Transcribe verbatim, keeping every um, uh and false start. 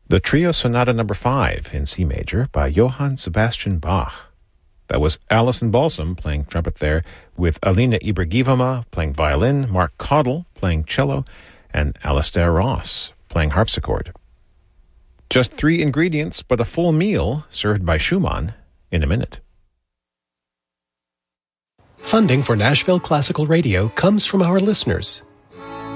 The Trio Sonata Number five in C major by Johann Sebastian Bach. That was Alison Balsam playing trumpet there, with Alina Ibragimova playing violin, Mark Caudle playing cello, and Alastair Ross playing harpsichord. Just three ingredients, but a full meal served by Schumann in a minute. Funding for Nashville Classical Radio comes from our listeners